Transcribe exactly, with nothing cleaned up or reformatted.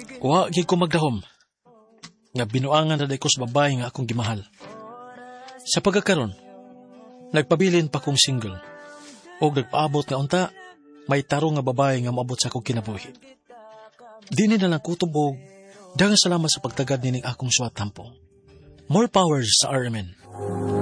Wa gyud ko magdahom. Nga binuangan na ko sa babae nga akong gimahal. Sa pagkakaron, nagpabilin pa kong single. O nagpaabot nga unta, may tarong nga babae nga maabot sa akong kinabuhi. Dini na lang kutubog, dagang salamat sa pagtagad nining akong suwat tampong. More powers sa R M N.